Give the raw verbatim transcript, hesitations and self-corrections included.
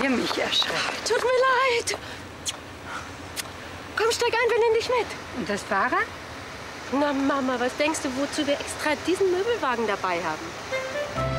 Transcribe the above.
mich erschreckt. Tut mir leid. Komm, steig ein, wir nehmen dich mit. Und das Fahrrad? Na, Mama, was denkst du, wozu wir extra diesen Möbelwagen dabei haben?